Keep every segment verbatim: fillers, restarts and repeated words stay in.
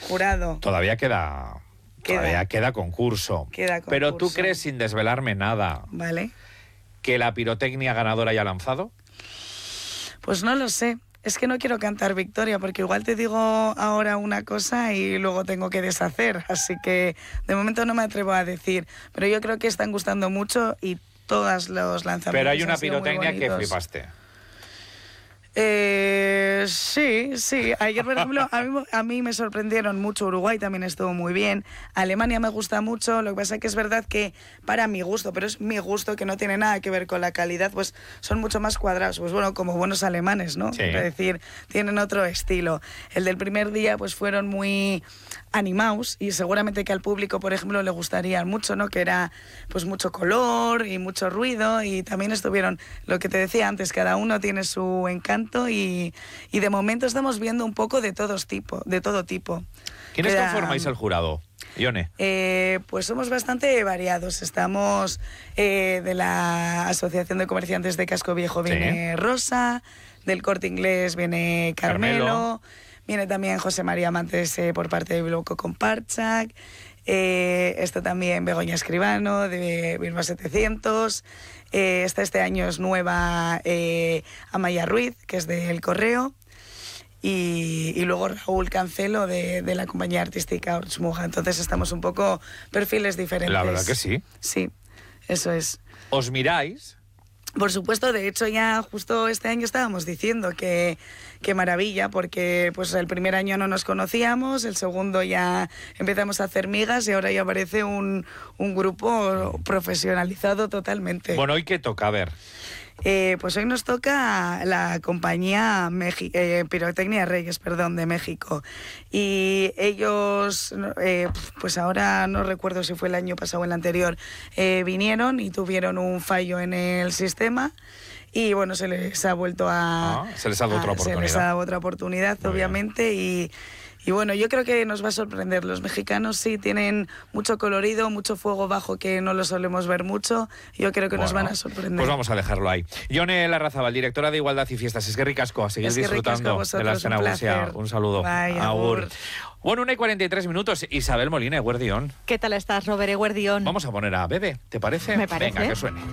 jurado. Todavía queda, queda. Todavía queda concurso. Queda concurso. Pero tú crees, sin desvelarme nada, ¿vale?, que la pirotecnia ganadora haya lanzado. Pues no lo sé. Es que no quiero cantar victoria, porque igual te digo ahora una cosa y luego tengo que deshacer. Así que de momento no me atrevo a decir. Pero yo creo que están gustando mucho y todos los lanzamientos. Pero hay una han sido muy pirotecnia que bonitos. flipaste. Eh, sí, sí. Ayer, por ejemplo, a mí, a mí me sorprendieron mucho. Uruguay también estuvo muy bien. Alemania me gusta mucho. Lo que pasa es que es verdad que para mi gusto, pero es mi gusto, que no tiene nada que ver con la calidad, pues son mucho más cuadrados. Pues bueno, como buenos alemanes, ¿no? Sí. Es decir, tienen otro estilo. El del primer día, pues fueron muy animados y seguramente que al público, por ejemplo, le gustaría mucho, ¿no? Que era pues mucho color y mucho ruido, y también estuvieron, lo que te decía antes, cada uno tiene su encanto y, y de momento estamos viendo un poco de todos tipo, de todo tipo. ¿Quiénes Queda, conformáis el jurado, Ione? Eh, pues somos bastante variados. Estamos eh, de la Asociación de Comerciantes de Casco Viejo, viene sí. Rosa, del Corte Inglés viene Carmelo, Carmelo. Viene también José María Mantes eh, por parte de Bloco con Parchac, eh, está también Begoña Escribano de Bilbao setecientos, eh, está este año es nueva eh, Amaya Ruiz, que es del Correo, y, y luego Raúl Cancelo de, de la compañía artística Ortsmuga. Entonces estamos un poco perfiles diferentes. La verdad que sí. Sí, eso es. ¿Os miráis? Por supuesto, de hecho ya justo este año estábamos diciendo que, que maravilla, porque pues el primer año no nos conocíamos, el segundo ya empezamos a hacer migas y ahora ya aparece un, un grupo profesionalizado totalmente. Bueno, ¿y qué toca? A ver. Eh, pues hoy nos toca la compañía Mexi- eh, Pirotecnia Reyes, perdón, de México. Y ellos, eh, pues ahora no recuerdo si fue el año pasado o el anterior, eh, vinieron y tuvieron un fallo en el sistema. Y bueno, se les ha vuelto a... Ah, se les ha dado otra oportunidad. Se les ha dado otra oportunidad, muy obviamente, y... Y bueno, yo creo que nos va a sorprender. Los mexicanos sí tienen mucho colorido, mucho fuego bajo que no lo solemos ver mucho. Yo creo que bueno, nos van a sorprender. Pues vamos a dejarlo ahí. Ione Larrazabal, directora de Igualdad y Fiestas. Es que ricasco, a seguir es que disfrutando vosotros, de la escena busia. Un saludo. Bye, agur. Bueno, una y cuarenta y tres minutos. Isabel Molina, Eguerdión. ¿Qué tal estás, Robert Eguerdión? Vamos a poner a Bebe, ¿te parece? Me parece. Venga, que suene.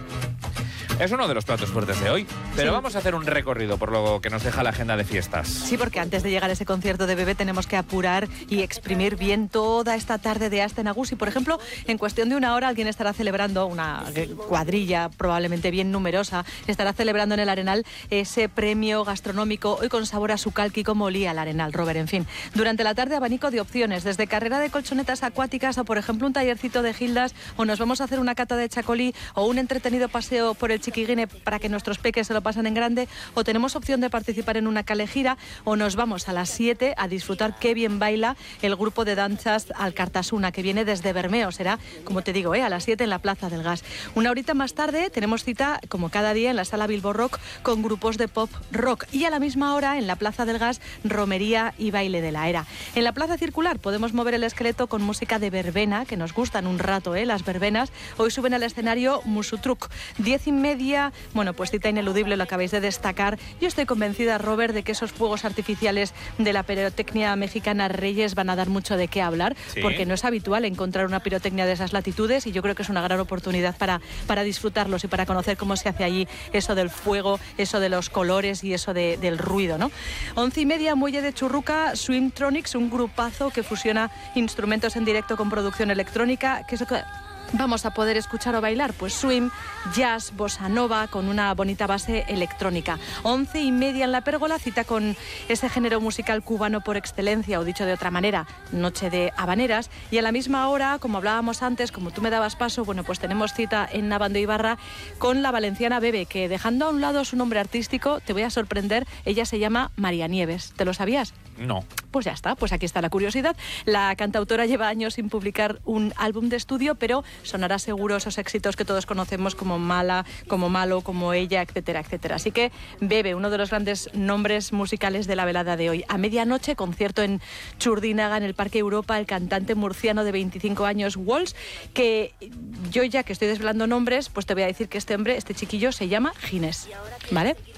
Es uno de los platos fuertes de hoy, pero sí. Vamos a hacer un recorrido por lo que nos deja la agenda de fiestas. Sí, porque antes de llegar a ese concierto de Bebe tenemos que apurar y exprimir bien toda esta tarde de Astenagusi. Por ejemplo, en cuestión de una hora alguien estará celebrando, una cuadrilla probablemente bien numerosa, estará celebrando en el Arenal ese premio gastronómico hoy con sabor a sucalqui como olía el Arenal, Robert. En fin, durante la tarde abanico de opciones, desde carrera de colchonetas acuáticas o, por ejemplo, un tallercito de gildas, o nos vamos a hacer una cata de chacolí o un entretenido paseo por el Chiquiguine para que nuestros peques se lo pasen en grande, o tenemos opción de participar en una calejira, o nos vamos a las siete a disfrutar qué bien baila el grupo de danzas Alcartasuna, que viene desde Bermeo. Será, como te digo, ¿eh? a las siete en la Plaza del Gas. Una horita más tarde tenemos cita, como cada día, en la Sala Bilbo Rock con grupos de pop rock, y a la misma hora en la Plaza del Gas, romería y baile de la era. En la Plaza Circular podemos mover el esqueleto con música de verbena, que nos gustan un rato, ¿eh? las verbenas. Hoy suben al escenario Musutruc. Diez y media, bueno, pues cita ineludible, lo acabáis de destacar. Yo estoy convencida, Robert, de que esos fuegos artificiales de la pirotecnia mexicana Reyes van a dar mucho de qué hablar, ¿sí? Porque no es habitual encontrar una pirotecnia de esas latitudes, y yo creo que es una gran oportunidad para, para disfrutarlos y para conocer cómo se hace allí eso del fuego, eso de los colores y eso de, del ruido, ¿no? Once y media, Muelle de Churruca, Swimtronics, un grupazo que fusiona instrumentos en directo con producción electrónica, que es que vamos a poder escuchar o bailar, pues swing, jazz, bossa nova, con una bonita base electrónica. Once y media en la Pérgola, cita con ese género musical cubano por excelencia, o dicho de otra manera, noche de habaneras. Y a la misma hora, como hablábamos antes, como tú me dabas paso, bueno, pues tenemos cita en Navando Ibarra con la valenciana Bebe, que dejando a un lado su nombre artístico, te voy a sorprender, ella se llama María Nieves. ¿Te lo sabías? No. Pues ya está, pues aquí está la curiosidad. La cantautora lleva años sin publicar un álbum de estudio, pero sonará seguro esos éxitos que todos conocemos como Mala, como Malo, como Ella, etcétera, etcétera. Así que Bebe, uno de los grandes nombres musicales de la velada de hoy. A medianoche, concierto en Churdínaga, en el Parque Europa, el cantante murciano de veinticinco años, Walls, que yo, ya que estoy desvelando nombres, pues te voy a decir que este hombre, este chiquillo, se llama Ginés, ¿vale?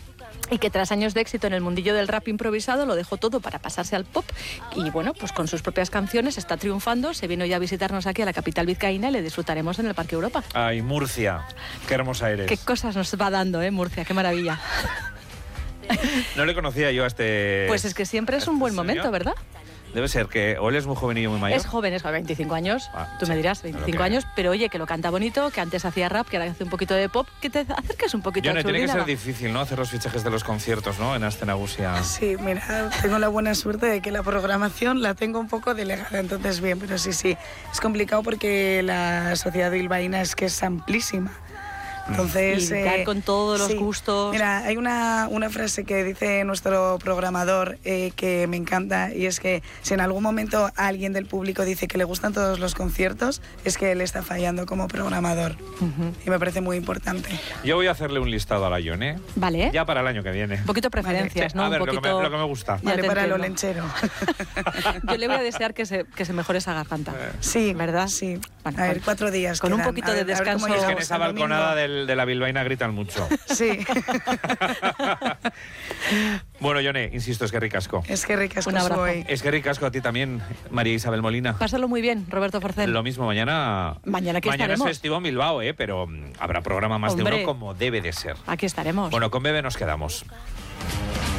y que tras años de éxito en el mundillo del rap improvisado lo dejó todo para pasarse al pop y bueno, pues con sus propias canciones está triunfando, se vino ya a visitarnos aquí a la capital vizcaína y le disfrutaremos en el Parque Europa. Ay, Murcia, qué hermosa eres. Qué cosas nos va dando, ¿eh, Murcia? Qué maravilla. No le conocía yo a este... Pues es que siempre es un buen señor. momento, ¿verdad? Debe ser que o él es muy joven y yo muy mayor. Es joven, es joven, veinticinco años, Ah, tú sí, me dirás, no lo veinticinco creo. años, pero oye, que lo canta bonito, que antes hacía rap, que ahora hace un poquito de pop, que te acerques un poquito Yone, a tiene que ser Churdinaga. difícil, ¿no? Hacer los fichajes de los conciertos, ¿no? En Aste Nagusia. Sí, mira, tengo la buena suerte de que la programación la tengo un poco delegada, entonces bien, pero sí, sí, es complicado porque la sociedad bilbaína es que es amplísima. Entonces, Y dar eh, con todos los sí. gustos. Mira, hay una, una frase que dice nuestro programador eh, que me encanta y es que si en algún momento alguien del público dice que le gustan todos los conciertos, es que él está fallando como programador. Ujú. Y me parece muy importante. Yo voy a hacerle un listado a la Yone. Vale, ¿eh? Ya para el año que viene. Un poquito de preferencias, ¿no? A ver, un lo, que poquito... me, lo que me gusta. Ya Vale, te para lo entiendo. lenchero. Yo le voy a desear que se, que se mejore esa garganta. Sí, ¿Verdad? Sí. Bueno, a ver, con- cuatro días con un quedan. poquito A de ver- a ver cómo descanso. Es que en llegamos esa al domingo. balconada del- de la bilbaína gritan mucho. Sí. Bueno, Yone, insisto, es que ricasco. Es que ricas Un abrazo. hoy. Es que ricasco a ti también, María Isabel Molina. Pásalo muy bien, Roberto Forcel. Lo mismo, mañana... Mañana aquí Mañana estaremos. es festivo en Bilbao, ¿eh? Pero mm, habrá programa más de Hombre. uno como debe de ser. Aquí estaremos. Bueno, con Bebe nos quedamos.